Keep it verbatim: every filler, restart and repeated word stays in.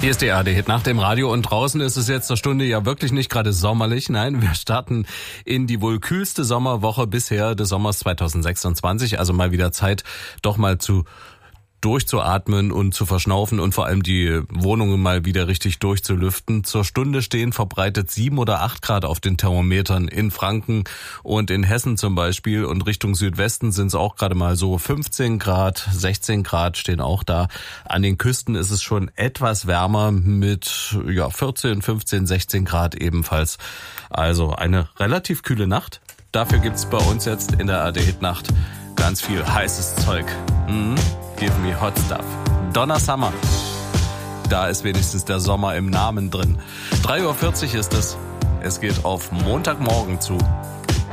Hier ist die A R D-Hit nach dem Radio und draußen ist es jetzt zur Stunde ja wirklich nicht gerade sommerlich. Nein, wir starten in die wohl kühlste Sommerwoche bisher des Sommers zweitausendsechsundzwanzig. Also mal wieder Zeit, doch mal zu durchzuatmen und zu verschnaufen und vor allem die Wohnungen mal wieder richtig durchzulüften. Zur Stunde stehen verbreitet sieben oder acht Grad auf den Thermometern in Franken und in Hessen zum Beispiel, und Richtung Südwesten sind es auch gerade mal so fünfzehn Grad, sechzehn Grad stehen auch da. An den Küsten ist es schon etwas wärmer mit ja vierzehn, fünfzehn, sechzehn Grad ebenfalls. Also eine relativ kühle Nacht. Dafür gibt's bei uns jetzt in der A R D-Hit-Nacht ganz viel heißes Zeug. Mhm. Give me hot stuff. Donna Summer. Da ist wenigstens der Sommer im Namen drin. drei Uhr vierzig ist es. Es geht auf Montagmorgen zu.